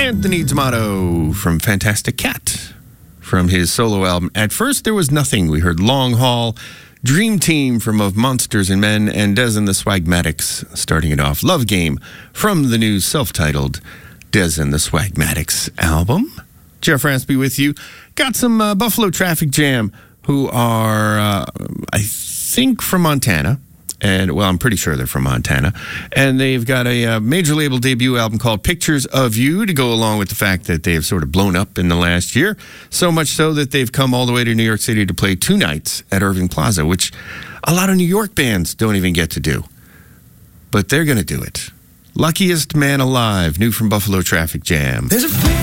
Anthony D'Amato from Fantastic Cat from his solo album. At First There Was Nothing. We heard Long Haul, Dream Team from Of Monsters and Men, and Des and the Swagmatics starting it off. Love Game from the new self-titled Des and the Swagmatics album. Jeff Raspy with you. Got some Buffalo Traffic Jam, who are, I think, from Montana. And, well, I'm pretty sure they're from Montana. And they've got a major label debut album called Pictures of You to go along with the fact that they have sort of blown up in the last year. So much so that they've come all the way to New York City to play 2 nights at Irving Plaza, which a lot of New York bands don't even get to do. But they're going to do it. Luckiest Man Alive, new from Buffalo Traffic Jam. There's a